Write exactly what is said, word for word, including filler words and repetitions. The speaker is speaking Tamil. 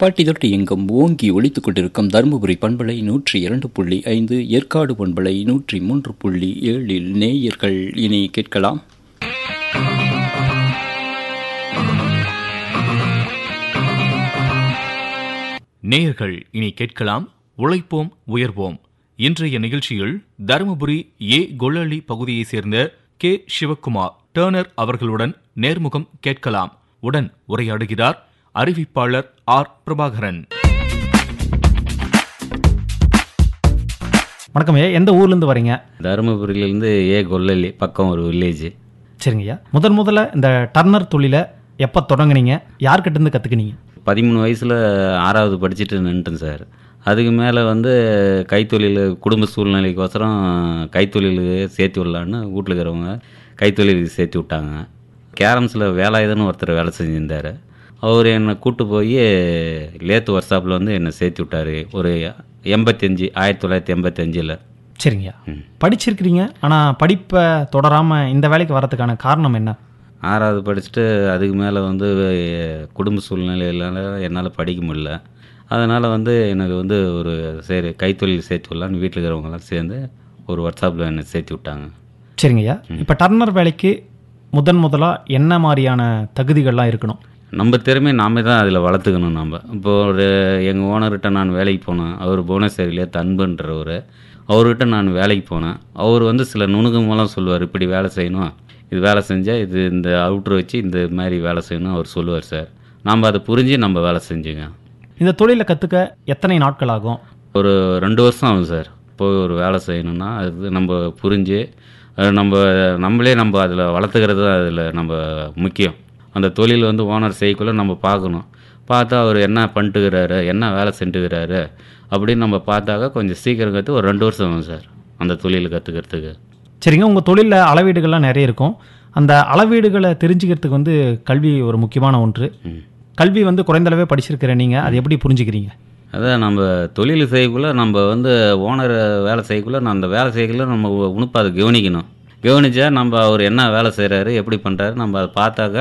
பாட்டி தொட்டி எங்கும் ஓங்கி ஒலித்துக் கொண்டிருக்கும் தருமபுரி பண்பலை நூற்றி இரண்டு புள்ளி ஐந்து, ஏற்காடு பண்பலை நூற்றி மூன்று புள்ளி ஏழில் நேயர்கள் இனி கேட்கலாம். நேயர்கள் இனி கேட்கலாம் உழைப்போம் உயர்வோம். இன்றைய நிகழ்ச்சியில் தருமபுரி ஏ கொல்லளி பகுதியைச் சேர்ந்த கே சிவக்குமார் டர்னர் அவர்களுடன் நேர்முகம் கேட்கலாம். உடன் உரையாடுகிறார் அறிவிப்பாளர் ஆர் பிரபாகரன். வணக்கம் ஐயா, எந்த ஊர்லேருந்து வரீங்க? தருமபுரியிலேருந்து ஏ கொல்லளி பக்கம் ஒரு வில்லேஜ். சரிங்க ஐயா, முதன் முதல்ல இந்த டர்னர் தொழிலை எப்போ தொடங்குனீங்க? யார்கிட்டேருந்து கற்றுக்கினீங்க? பதிமூணு வயசில் ஆறாவது படிச்சுட்டு நின்றுட்டேன் சார். அதுக்கு மேலே வந்து கைத்தொழில் குடும்ப சூழ்நிலைக்கோசரம் கைத்தொழிலுக்கு சேர்த்து விடலான்னு வீட்டில் இருக்கிறவங்க கைத்தொழிலுக்கு சேர்த்து விட்டாங்க. கேரம்ஸில் வேலாயுதன்னு ஒருத்தர் வேலை செஞ்சுருந்தார். அவர் என்னை கூப்பிட்டு போய் லேத்து ஒர்க்ஷாப்பில் வந்து என்னை சேர்த்து விட்டார். ஒரு எண்பத்தஞ்சு ஆயிரத்தி தொள்ளாயிரத்தி எண்பத்தஞ்சில். சரிங்கய்யா, படிச்சிருக்கிறீங்க, ஆனால் படிப்பை தொடராமல் இந்த வேலைக்கு வரதுக்கான காரணம் என்ன? ஆறாவது படிச்சுட்டு அதுக்கு மேலே வந்து குடும்ப சூழ்நிலையினால என்னால் படிக்க முடியல. அதனால் வந்து எனக்கு வந்து ஒரு சரி கைத்தொழில் சேர்த்து விடலான்னு வீட்டில் இருக்கிறவங்களாம் சேர்ந்து ஒரு ஒர்க்ஷாப்பில் என்னை சேர்த்து விட்டாங்க. சரிங்கய்யா, இப்போ டர்னர் வேலைக்கு முதன் முதலாக என்ன மாதிரியான தகுதிகள்லாம் இருக்கணும்? நம்ம திறமையை நாம தான் அதில் வளர்த்துக்கணும். நம்ம இப்போ ஒரு எங்கள் ஓனர்கிட்ட நான் வேலைக்கு போனேன். அவர் புவனேஸ்வரியிலே தன்புன்றவர். அவர்கிட்ட நான் வேலைக்கு போனேன். அவர் வந்து சில நுணுக்கமெல்லாம் சொல்லுவார். இப்படி வேலை செய்யணும், இது வேலை செஞ்சால் இது இந்த அவுட்ரு வச்சு இந்த மாதிரி வேலை செய்யணும் அவர் சொல்லுவார் சார். நம்ம அதை புரிஞ்சு நம்ம வேலை செஞ்சுங்க. இந்த தொழிலை கற்றுக்க எத்தனை நாட்கள் ஆகும்? ஒரு ரெண்டு வருஷம் ஆகும் சார். போய் ஒரு வேலை செய்யணுன்னா அது நம்ம புரிஞ்சு நம்ம நம்மளே நம்ம அதில் வளர்த்துக்கிறது தான் அதில் நம்ம முக்கியம். அந்த தொழில் வந்து ஓனர் செய்யக்குள்ளே நம்ம பார்க்கணும். பார்த்தா அவர் என்ன பண்ணிட்டுக்கிறாரு, என்ன வேலை செஞ்சுக்கிறாரு அப்படின்னு நம்ம பார்த்தாக்கா கொஞ்சம் சீக்கிரம் கற்று ஒரு ரெண்டு வருஷம் ஆகும் சார் அந்த தொழில் கற்றுக்கிறதுக்கு. சரிங்க, உங்கள் தொழிலில் அளவீடுகள்லாம் நிறைய இருக்கும். அந்த அளவீடுகளை தெரிஞ்சுக்கிறதுக்கு வந்து கல்வி ஒரு முக்கியமான ஒன்று. கல்வி வந்து குறைந்தளவே படிச்சிருக்கிற நீங்கள் அதை எப்படி புரிஞ்சுக்கிறீங்க? அதான் நம்ம தொழில் செய்யக்குள்ளே நம்ம வந்து ஓனர் வேலை செய்யக்குள்ளே நான் அந்த வேலை செய்யக்குள்ளே நம்ம உணுப்பாக அதை கவனிக்கணும். கவனித்தா நம்ம அவர் என்ன வேலை செய்கிறாரு எப்படி பண்ணுறாரு நம்ம அதை பார்த்தாக்கா